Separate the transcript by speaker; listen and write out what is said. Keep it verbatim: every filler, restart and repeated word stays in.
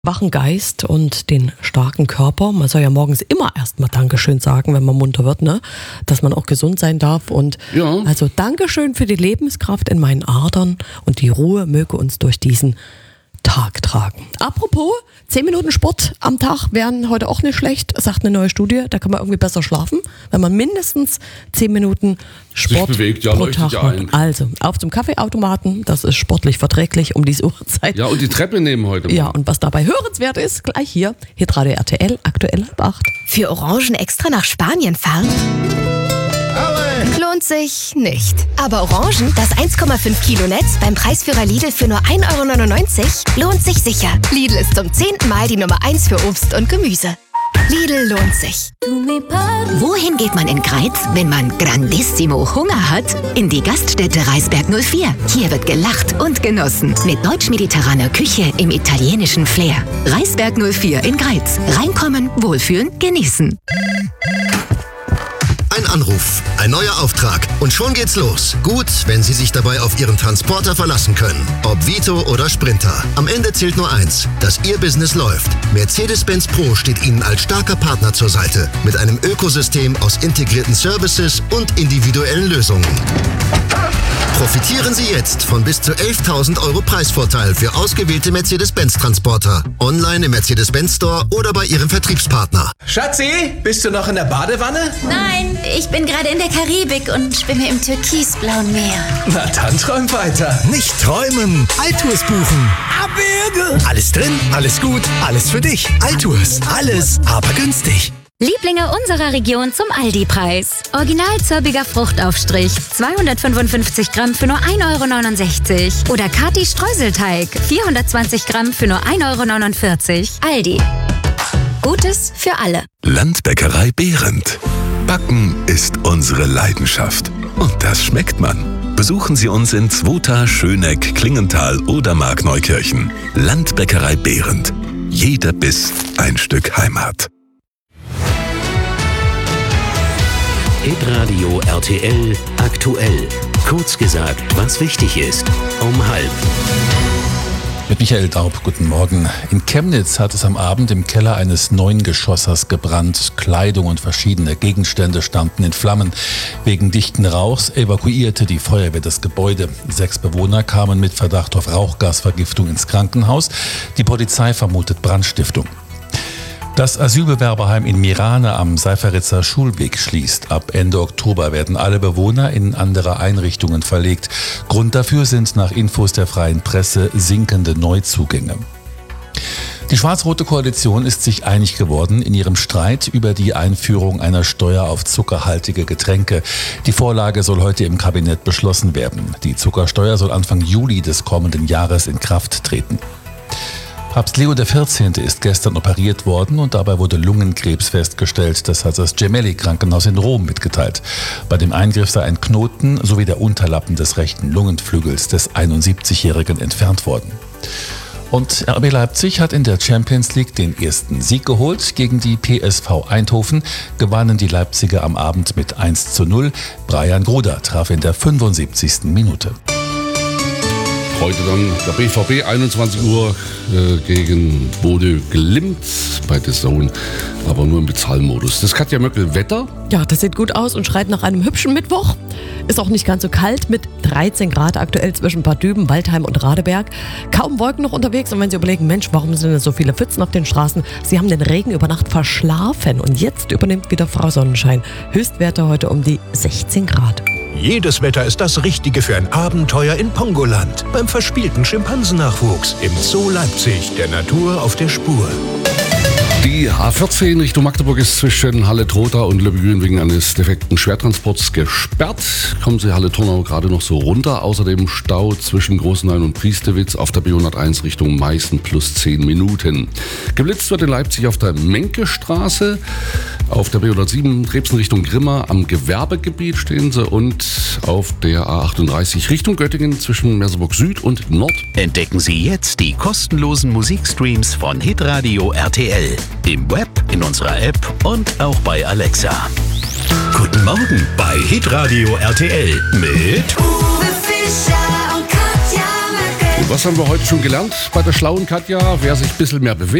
Speaker 1: wachen Geist und den starken Körper. Man soll ja morgens immer erstmal Dankeschön sagen, wenn man munter wird, ne? Dass man auch gesund sein darf. Und
Speaker 2: ja.
Speaker 1: Also Dankeschön für die Lebenskraft in meinen Adern und die Ruhe möge uns durch diesen Tag tragen. Apropos, zehn Minuten Sport am Tag wären heute auch nicht schlecht, sagt eine neue Studie. Da kann man irgendwie besser schlafen, wenn man mindestens zehn Minuten Sport
Speaker 2: sich bewegt, ja,
Speaker 1: pro
Speaker 2: leuchtet
Speaker 1: Tag
Speaker 2: ja
Speaker 1: macht.
Speaker 2: ein.
Speaker 1: Also, auf zum Kaffeeautomaten, das ist sportlich verträglich um diese Uhrzeit.
Speaker 2: Ja, und die Treppe nehmen heute mal.
Speaker 1: Ja, und was dabei hörenswert ist, gleich hier, Hitradio R T L, aktuell halb acht.
Speaker 3: Für Orangen extra nach Spanien fahren? Lohnt sich nicht. Aber Orangen, das eins Komma fünf Kilo Netz beim Preisführer Lidl für nur ein Euro neunundneunzig, lohnt sich sicher. Lidl ist zum zehnten Mal die Nummer eins für Obst und Gemüse. Lidl lohnt sich.
Speaker 4: Wohin geht man in Greiz, wenn man grandissimo Hunger hat? In die Gaststätte Reisberg null vier. Hier wird gelacht und genossen. Mit deutsch-mediterraner Küche im italienischen Flair. Reisberg null vier in Greiz. Reinkommen, wohlfühlen, genießen.
Speaker 5: Ein Anruf, ein neuer Auftrag und schon geht's los. Gut, wenn Sie sich dabei auf Ihren Transporter verlassen können. Ob Vito oder Sprinter. Am Ende zählt nur eins, dass Ihr Business läuft. Mercedes-Benz Pro steht Ihnen als starker Partner zur Seite. Mit einem Ökosystem aus integrierten Services und individuellen Lösungen. Profitieren Sie jetzt von bis zu elftausend Euro Preisvorteil für ausgewählte Mercedes-Benz-Transporter. Online im Mercedes-Benz Store oder bei Ihrem Vertriebspartner.
Speaker 6: Schatzi, bist du noch in der Badewanne?
Speaker 7: Nein, ich bin gerade in der Karibik und schwimme im türkisblauen Meer.
Speaker 6: Na dann träum weiter.
Speaker 8: Nicht träumen, Altours buchen. Abwürge. Alles drin, alles gut, alles für dich. Altours, alles, aber günstig.
Speaker 9: Lieblinge unserer Region zum Aldi-Preis. Original zirbiger Fruchtaufstrich, zweihundertfünfundfünfzig Gramm für nur ein Euro neunundsechzig. Oder Kati Streuselteig, vierhundertzwanzig Gramm für nur ein Euro neunundvierzig. Aldi. Gutes für alle.
Speaker 10: Landbäckerei Behrendt. Backen ist unsere Leidenschaft. Und das schmeckt man. Besuchen Sie uns in Zwota, Schöneck, Klingenthal oder Markneukirchen. Landbäckerei Behrendt. Jeder Biss ein Stück Heimat.
Speaker 11: Hitradio R T L aktuell. Kurz gesagt, was wichtig ist. Um halb.
Speaker 12: Mit Michael Daub, guten Morgen. In Chemnitz hat es am Abend im Keller eines Neungeschossers gebrannt. Kleidung und verschiedene Gegenstände standen in Flammen. Wegen dichten Rauchs evakuierte die Feuerwehr das Gebäude. Sechs Bewohner kamen mit Verdacht auf Rauchgasvergiftung ins Krankenhaus. Die Polizei vermutet Brandstiftung. Das Asylbewerberheim in Mirane am Seiferitzer Schulweg schließt. Ab Ende Oktober werden alle Bewohner in andere Einrichtungen verlegt. Grund dafür sind nach Infos der Freien Presse sinkende Neuzugänge. Die schwarz-rote Koalition ist sich einig geworden in ihrem Streit über die Einführung einer Steuer auf zuckerhaltige Getränke. Die Vorlage soll heute im Kabinett beschlossen werden. Die Zuckersteuer soll Anfang Juli des kommenden Jahres in Kraft treten. Papst Leo der vierzehnte ist gestern operiert worden und dabei wurde Lungenkrebs festgestellt. Das hat das Gemelli-Krankenhaus in Rom mitgeteilt. Bei dem Eingriff sei ein Knoten sowie der Unterlappen des rechten Lungenflügels des einundsiebzigjährigen entfernt worden. Und R B Leipzig hat in der Champions League den ersten Sieg geholt. Gegen die P S V Eindhoven gewannen die Leipziger am Abend mit eins zu null. Brian Gruder traf in der fünfundsiebzigsten Minute.
Speaker 2: Heute dann der B V B, einundzwanzig Uhr äh, gegen Bode Glimt bei The Zone, aber nur im Bezahlmodus. Das Katja Möckel, Wetter?
Speaker 1: Ja, das sieht gut aus und schreit nach einem hübschen Mittwoch. Ist auch nicht ganz so kalt mit dreizehn Grad aktuell zwischen Bad Düben, Waldheim und Radeberg. Kaum Wolken noch unterwegs und wenn Sie überlegen, Mensch, warum sind denn so viele Pfützen auf den Straßen? Sie haben den Regen über Nacht verschlafen und jetzt übernimmt wieder Frau Sonnenschein. Höchstwerte heute um die sechzehn Grad.
Speaker 8: Jedes Wetter ist das Richtige für ein Abenteuer in Pongoland. Beim verspielten Schimpansennachwuchs im Zoo Leipzig, der Natur auf der Spur.
Speaker 2: Die A vierzehn Richtung Magdeburg ist zwischen Halle-Trotha und Löbbegrün wegen eines defekten Schwertransports gesperrt. Kommen Sie Halle-Turnau gerade noch so runter. Außerdem Stau zwischen Großenhain und Priestewitz auf der B hunderteins Richtung Meißen plus zehn Minuten. Geblitzt wird in Leipzig auf der Menkestraße. Auf der B hundertsieben Trebsen Richtung Grimma am Gewerbegebiet stehen Sie und auf der A achtunddreißig Richtung Göttingen zwischen Merseburg Süd und Nord.
Speaker 11: Entdecken Sie jetzt die kostenlosen Musikstreams von Hitradio R T L. Im Web, in unserer App und auch bei Alexa. Guten Morgen bei Hitradio R T L mit
Speaker 13: Uwe Fischer und Katja Möckel.
Speaker 2: Was haben wir heute schon gelernt bei der schlauen Katja? Wer sich ein bisschen mehr bewegt.